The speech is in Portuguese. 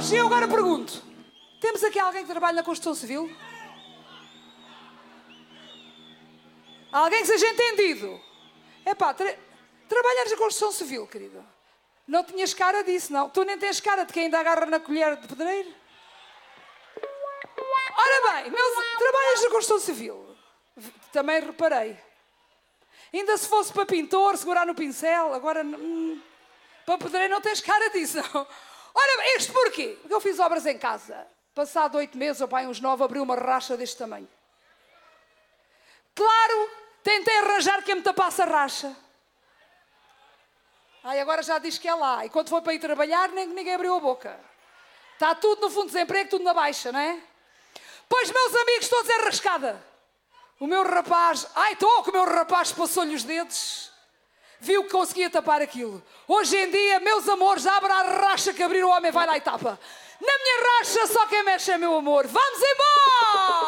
E eu agora pergunto, temos aqui alguém que trabalha na construção civil? Alguém que seja entendido? Epá, trabalhas na construção civil, querida. Não tinhas cara disso, não. Tu nem tens cara de quem ainda agarra na colher de pedreiro. Ora bem, trabalhas na construção civil. Também reparei. Ainda se fosse para pintor, segurar no pincel, agora para pedreiro não tens cara disso, não. Ora bem, isto porquê? Porque eu fiz obras em casa. Passado 8 meses, o pai, uns 9, abriu uma racha deste tamanho. Claro, tentei arranjar quem me tapasse a racha. Ai, agora já diz que é lá. E quando foi para ir trabalhar, ninguém abriu a boca. Está tudo no fundo de desemprego, tudo na baixa, não é? Pois, meus amigos, todos é rascada. O meu rapaz... estou que o meu rapaz passou-lhe os dedos. Viu que conseguia tapar aquilo. Hoje em dia, meus amores, abre a racha que abrir o homem vai lá e tapa. Na minha racha, só quem mexe é meu amor. Vamos embora!